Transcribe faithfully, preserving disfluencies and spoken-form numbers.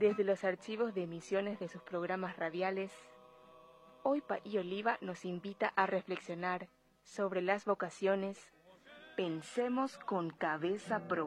Desde los archivos de emisiones de sus programas radiales, hoy Paí Oliva nos invita a reflexionar sobre las vocaciones. Pensemos con cabeza propia.